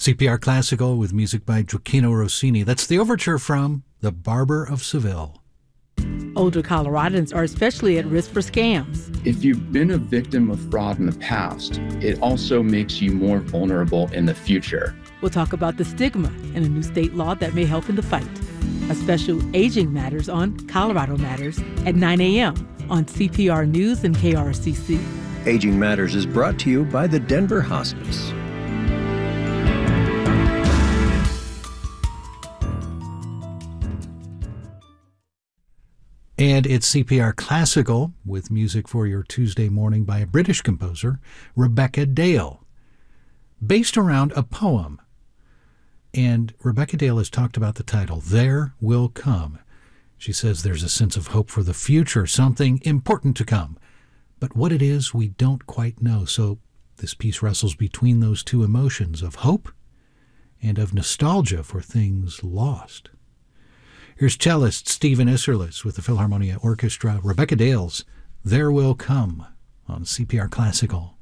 CPR Classical with music by Gioacchino Rossini. That's the overture from The Barber of Seville. Older Coloradans are especially at risk for scams. If you've been a victim of fraud in the past, it also makes you more vulnerable in the future. We'll talk about the stigma and a new state law that may help in the fight. A special Aging Matters on Colorado Matters at 9 a.m. on CPR News and KRCC. Aging Matters is brought to you by the Denver Hospice. And it's CPR Classical with music for your Tuesday morning by a British composer, Rebecca Dale, based around a poem. And Rebecca Dale has talked about the title, There Will Come. She says there's a sense of hope for the future, something important to come. But what it is, we don't quite know. So this piece wrestles between those two emotions of hope and of nostalgia for things lost. Here's cellist Stephen Isserlis with the Philharmonia Orchestra, Rebecca Dale's There Will Come on CPR Classical.